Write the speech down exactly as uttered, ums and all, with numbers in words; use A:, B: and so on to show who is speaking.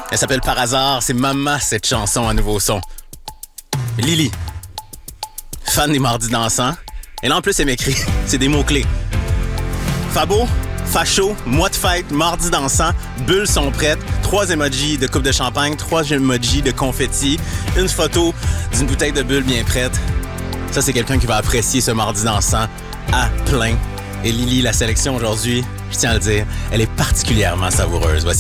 A: Elle s'appelle Par hasard, c'est Maman cette chanson à nouveau son. Lily, fan des Mardis dansants. Et là en plus elle m'écrit, c'est des mots-clés. Fabo, facho, mois de fête, mardi dansant, bulles sont prêtes, trois emojis de coupe de champagne, trois emojis de confetti, une photo d'une bouteille de bulles bien prête. Ça, c'est quelqu'un qui va apprécier ce mardi dansant à plein. Et Lily, la sélection aujourd'hui, je tiens à le dire, elle est particulièrement savoureuse. Voici